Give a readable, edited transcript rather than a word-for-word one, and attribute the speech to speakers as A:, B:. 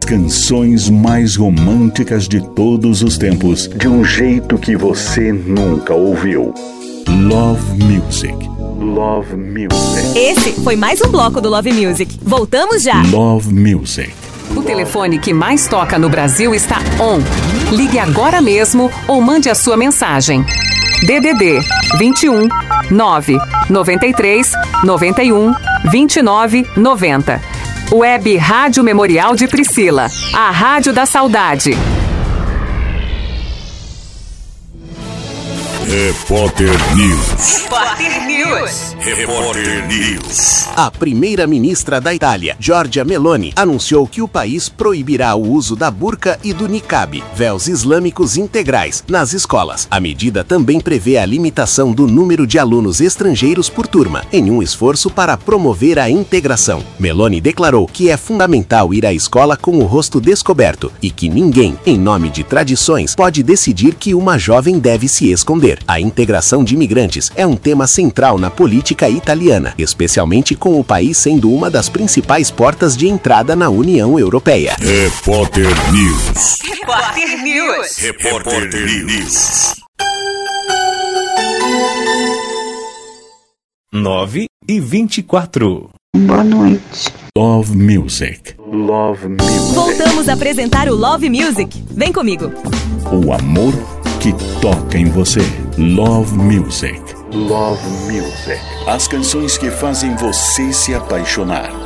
A: canções mais românticas de todos os tempos, de um jeito que você nunca ouviu. Love Music. Love Music.
B: Esse foi mais um bloco do Love Music. Voltamos já.
A: Love Music.
C: O telefone que mais toca no Brasil está on. Ligue agora mesmo ou mande a sua mensagem. DDD 21 9 93 91 29 90. Web Rádio Memorial de Priscila, a Rádio da Saudade.
D: Repórter News.
C: Repórter News.
D: Repórter News.
E: A primeira-ministra da Itália, Giorgia Meloni, anunciou que o país proibirá o uso da burca e do niqab, véus islâmicos integrais, nas escolas. A medida também prevê a limitação do número de alunos estrangeiros por turma, em um esforço para promover a integração. Meloni declarou que é fundamental ir à escola com o rosto descoberto e que ninguém, em nome de tradições, pode decidir que uma jovem deve se esconder. A integração de imigrantes é um tema central na política italiana, especialmente com o país sendo uma das principais portas de entrada na União Europeia.
D: Repórter News.
C: Repórter News.
D: Repórter News.
F: 9h24.
G: Boa noite.
A: Love Music. Love Music.
B: Voltamos a apresentar o Love Music. Vem comigo.
A: O amor que toca em você. Love Music. Love Music. As canções que fazem você se apaixonar.